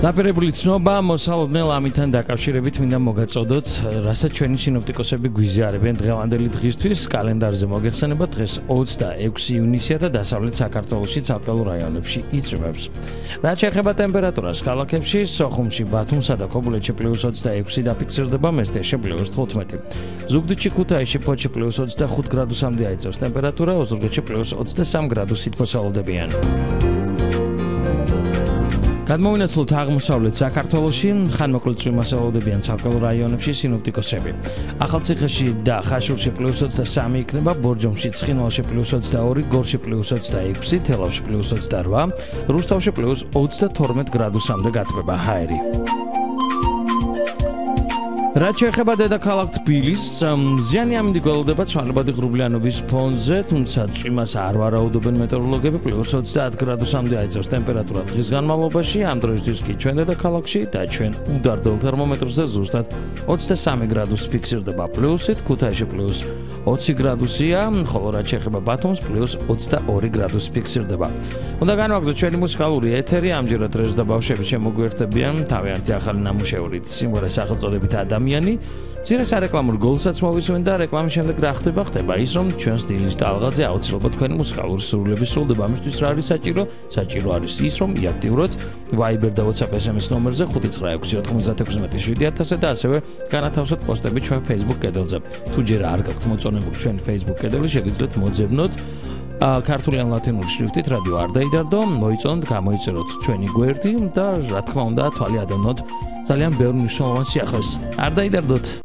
დაპირებული ცნობა მოსალოდნელ ამითთან დაკავშირებით მინდა მოგაწოდოთ, რასაც ჩვენი სინოპტიკოსები გვიზიარებენ დღევანდელი დღისთვის. კალენდარზე მოგეხსენება დღეს 26 ივნისია და დასავლეთ საქართველოში ცალკეულ რაიონებში იწვევს. რაც შეეხება ტემპერატურას, ქალაქებში, სოხუმში, ბათუმსა და ქობულეთში +26 დაფიქსირდება, მესტიაში +15. ზუგდიდში, ქუთაისში, ფოთში +25 გრადუსამდე აიწევს ტემპერატურა, ოზურგეთში +23 გრადუსით მოსალოდებიან. გადმოვინაცვლოთ აღმოსავლეთ საქართველოში, ხანმოკლე წვიმას მოსალოდებიან ცალკეულ რაიონებში სინოპტიკოსები. ახალციხეში და ხაშურში +23 იქნება, ბორჯომში, ცხინვალში +22, გორში +26, თელავში +28, რუსთავში +32 გრადუსამდე გათბება ჰაერი. რაც შეეხება დედაქალაქ თბილისს, მზიანი ამინდი გველოდება ცვალებადი ღრუბლიანობის ფონზე, თუმცა წვიმას არ ვარაუდობენ მეტეოროლოგები, +30 გრადუსამდე აიწევს ტემპერატურა დღის განმავლობაში. ამ დროისთვის კი ჩვენ დედაქალაქში და ჩვენ უდარდელ თერმომეტრზე ზუსტად 23 გრადუსი ფიქსირდება პლუსით, ქუთაისში +20 გრადუსია, ხოლო რაც შეეხება ბათუმს +22 გრადუსი ფიქსირდება. უნდა განვაგრძოთ ჩვენი მუსიკალური ეთერი, ამჯერად რეზო და ბავშვები შემოგვიერთებიან თავიანთი ახალი ნამუშევრით სიმღერას სახელწოდებით ადამიანი. მცირე სარეკლამურ გოლსაც მოვისმენ და რეკლამის შემდეგ რა ხდება? ხდება ის, რომ ჩვენს დილის ტალღაზე აუცილებლად თქვენი მუსიკალური სურვილები სრულდება. ამისთვის რა არის საჭირო? საჭირო არის ის, რომ იაქტიუროთ Viber და WhatsApp SMS ნომერზე 596-96-7000 და ასევე განათავსოთ პოსტები ჩვენ Facebook კედელზე. თუ ჯერ არ გაქვთ მოწონებული ჩვენი Facebook კედელი, შეგიძლიათ მოძებნოთ ქართული ან ლათინური შრიფტით რადიო არ დაიდარდო, მოიწონოთ, გამოიწეროთ ჩვენი გვერდი და რა თქმა უნდა, თვალი ადევნოთ ძალიან ბევრ მნიშვნელოვან სიახლეს. არ დაიდარდოთ.